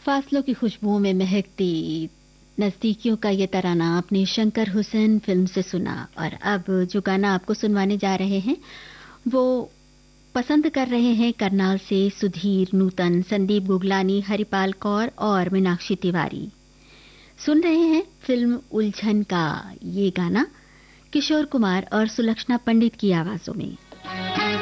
फासलों की खुशबुओं में महकती नज़दीकियों का ये तराना आपने शंकर हुसैन फिल्म से सुना। और अब जो गाना आपको सुनवाने जा रहे हैं वो पसंद कर रहे हैं करनाल से सुधीर, नूतन, संदीप गुगलानी, हरिपाल कौर और मीनाक्षी तिवारी। सुन रहे हैं फिल्म उलझन का ये गाना किशोर कुमार और सुलक्षणा पंडित की आवाजों में।